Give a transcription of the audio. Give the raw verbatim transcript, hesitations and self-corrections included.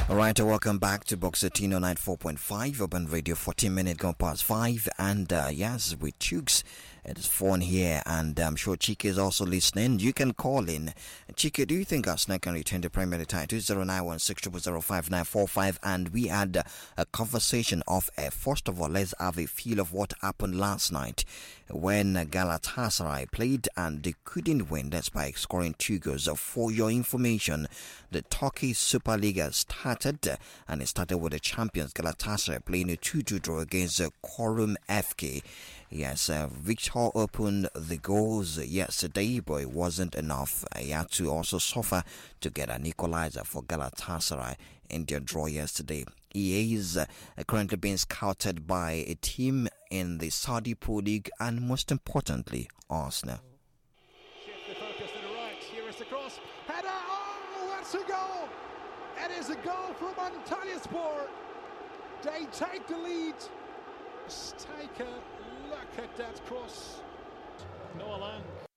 All right, welcome back to Boxer Tino ninety-four point five Urban Radio. fourteen minutes gone past five, and uh, yes, with Chooks, it is fun here, and I'm sure Chike is also listening. You can call in. Chike, do you think Arsenal can return the Premier League title? zero nine one six zero zero five nine four five, and we had uh, a conversation of uh, first of all, let's have a feel of what happened last night when Galatasaray played and they couldn't win despite scoring two goals. For your information, the Turkey Super League started and it started with the champions Galatasaray playing a two two draw against uh, Quorum F K. Yes, uh, Victor opened the goals yesterday, but it wasn't enough. He had to also suffer to get an equalizer for Galatasaray in their draw yesterday. He is uh, currently being scouted by a team in the Saudi Pro League and most importantly, Arsenal. Shift the focus to the right. Here is the cross. Header! Oh, that's a goal! It is a goal from Antalyaspor. They take the lead. Just take a look at that cross. Noah Lang